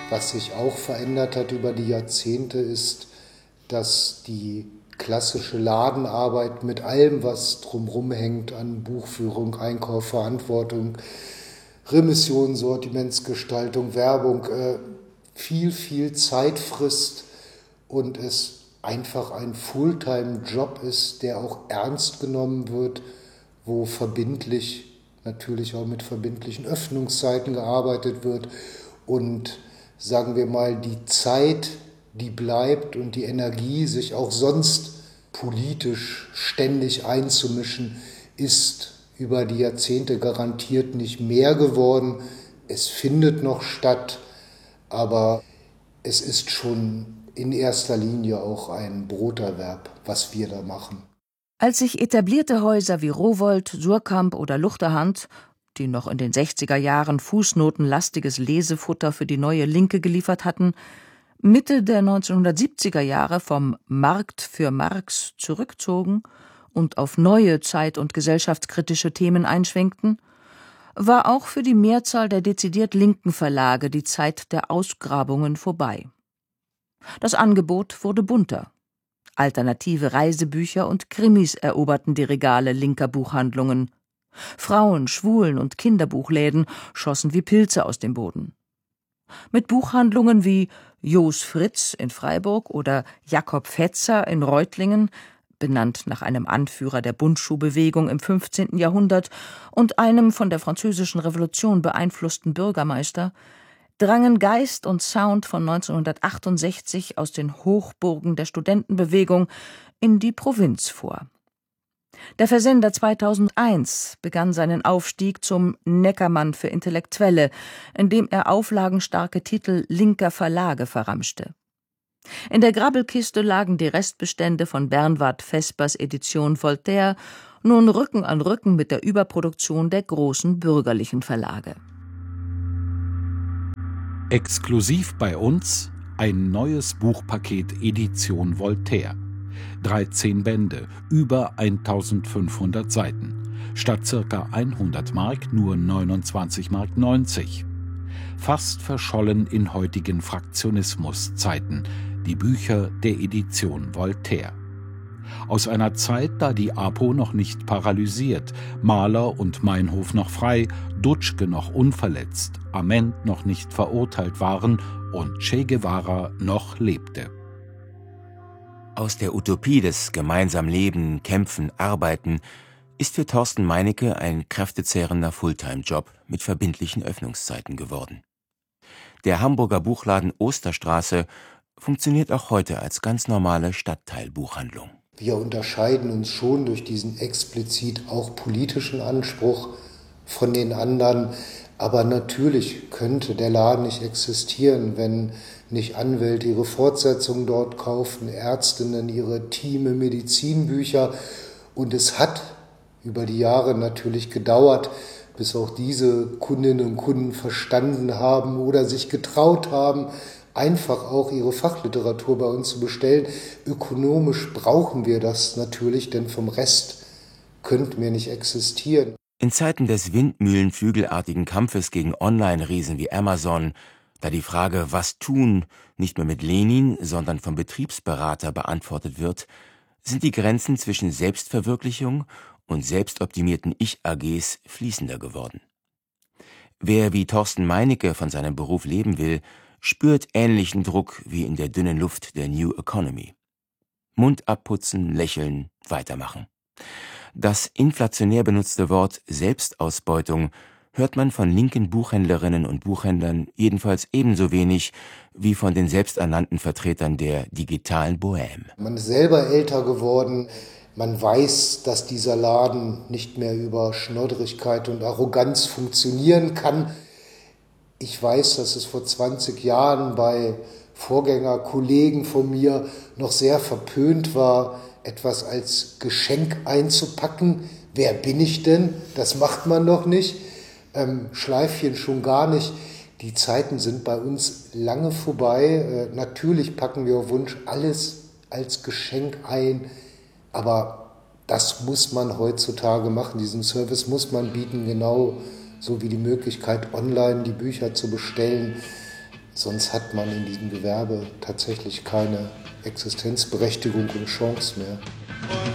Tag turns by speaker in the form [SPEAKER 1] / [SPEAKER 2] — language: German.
[SPEAKER 1] Was sich auch verändert hat über die Jahrzehnte ist, dass die klassische Ladenarbeit mit allem, was drumherum hängt an Buchführung, Einkauf, Verantwortung, Remission, Sortimentsgestaltung, Werbung, viel Zeit frisst und es einfach ein Fulltime-Job ist, der auch ernst genommen wird, wo verbindlich, natürlich auch mit verbindlichen Öffnungszeiten gearbeitet wird und sagen wir mal, die Zeit, die bleibt und die Energie, sich auch sonst politisch ständig einzumischen, ist über die Jahrzehnte garantiert nicht mehr geworden. Es findet noch statt, aber es ist schon in erster Linie auch ein Broterwerb, was wir da machen.
[SPEAKER 2] Als sich etablierte Häuser wie Rowohlt, Suhrkamp oder Luchterhand, die noch in den 60er Jahren fußnotenlastiges Lesefutter für die neue Linke geliefert hatten, Mitte der 1970er Jahre vom Markt für Marx zurückzogen und auf neue zeit- und gesellschaftskritische Themen einschwenkten, war auch für die Mehrzahl der dezidiert linken Verlage die Zeit der Ausgrabungen vorbei. Das Angebot wurde bunter. Alternative Reisebücher und Krimis eroberten die Regale linker Buchhandlungen. Frauen-, Schwulen- und Kinderbuchläden schossen wie Pilze aus dem Boden. Mit Buchhandlungen wie Jos Fritz in Freiburg oder Jakob Fetzer in Reutlingen, benannt nach einem Anführer der Bundschuhbewegung im 15. Jahrhundert und einem von der Französischen Revolution beeinflussten Bürgermeister, drangen Geist und Sound von 1968 aus den Hochburgen der Studentenbewegung in die Provinz vor. Der Versender 2001 begann seinen Aufstieg zum Neckermann für Intellektuelle, indem er auflagenstarke Titel linker Verlage verramschte. In der Grabbelkiste lagen die Restbestände von Bernward Vespers Edition Voltaire nun Rücken an Rücken mit der Überproduktion der großen bürgerlichen Verlage.
[SPEAKER 3] Exklusiv bei uns ein neues Buchpaket Edition Voltaire. 13 Bände, über 1500 Seiten. Statt ca. 100 Mark nur 29,90 Mark. Fast verschollen in heutigen Fraktionismuszeiten, die Bücher der Edition Voltaire. Aus einer Zeit, da die APO noch nicht paralysiert, Mahler und Meinhof noch frei, Dutschke noch unverletzt, Ament noch nicht verurteilt waren und Che Guevara noch lebte.
[SPEAKER 4] Aus der Utopie des gemeinsam Leben, Kämpfen, Arbeiten ist für Thorsten Meinecke ein kräftezehrender Fulltime-Job mit verbindlichen Öffnungszeiten geworden. Der Hamburger Buchladen Osterstraße funktioniert auch heute als ganz normale Stadtteilbuchhandlung.
[SPEAKER 1] Wir unterscheiden uns schon durch diesen explizit auch politischen Anspruch von den anderen. Aber natürlich könnte der Laden nicht existieren, wenn nicht Anwälte ihre Fortsetzungen dort kaufen, Ärztinnen ihre Thieme Medizinbücher. Und es hat über die Jahre natürlich gedauert, bis auch diese Kundinnen und Kunden verstanden haben oder sich getraut haben, einfach auch ihre Fachliteratur bei uns zu bestellen. Ökonomisch brauchen wir das natürlich, denn vom Rest könnten wir nicht existieren.
[SPEAKER 4] In Zeiten des windmühlenflügelartigen Kampfes gegen Online-Riesen wie Amazon, da die Frage, was tun, nicht mehr mit Lenin, sondern vom Betriebsberater beantwortet wird, sind die Grenzen zwischen Selbstverwirklichung und selbstoptimierten Ich-AGs fließender geworden. Wer wie Thorsten Meinecke von seinem Beruf leben will, spürt ähnlichen Druck wie in der dünnen Luft der New Economy. Mund abputzen, lächeln, weitermachen. Das inflationär benutzte Wort Selbstausbeutung hört man von linken Buchhändlerinnen und Buchhändlern jedenfalls ebenso wenig wie von den selbsternannten Vertretern der digitalen Bohème.
[SPEAKER 1] Man ist selber älter geworden. Man weiß, dass dieser Laden nicht mehr über Schnodderigkeit und Arroganz funktionieren kann. Ich weiß, dass es vor 20 Jahren bei Vorgängerkollegen von mir noch sehr verpönt war, etwas als Geschenk einzupacken. Wer bin ich denn? Das macht man doch nicht. Schleifchen schon gar nicht. Die Zeiten sind bei uns lange vorbei. Natürlich packen wir auf Wunsch alles als Geschenk ein, aber das muss man heutzutage machen. Diesen Service muss man bieten, genau so wie die Möglichkeit, online die Bücher zu bestellen. Sonst hat man in diesem Gewerbe tatsächlich keine Existenzberechtigung und Chance mehr.